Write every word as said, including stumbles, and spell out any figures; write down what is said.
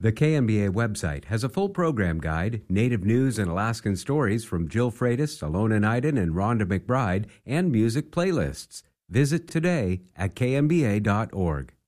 The K M B A website has a full program guide, native news and Alaskan stories from Jill Freitas, Alona Naiden, and Rhonda McBride, and music playlists. Visit today at k m b a dot org.